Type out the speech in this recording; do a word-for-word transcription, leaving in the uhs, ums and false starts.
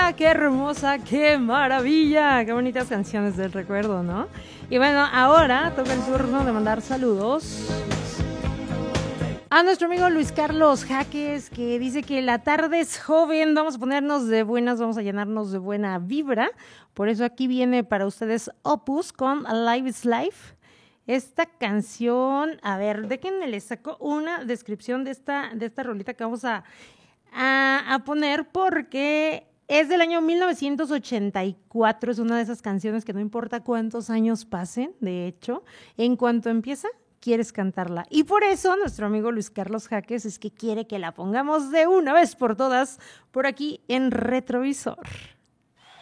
bella, qué hermosa, qué maravilla, qué bonitas canciones del recuerdo, ¿no? Y bueno, ahora toca el turno de mandar saludos a nuestro amigo Luis Carlos Jaques, que dice que la tarde es joven, vamos a ponernos de buenas, vamos a llenarnos de buena vibra. Por eso aquí viene para ustedes Opus con Live is Life. Esta canción, a ver, déjenme les saco una descripción de esta, de esta rolita que vamos a, a, a poner porque es del año mil novecientos ochenta y cuatro, es una de esas canciones que no importa cuántos años pasen, de hecho, en cuanto empieza, quieres cantarla. Y por eso nuestro amigo Luis Carlos Jaques es que quiere que la pongamos de una vez por todas por aquí en Retrovisor.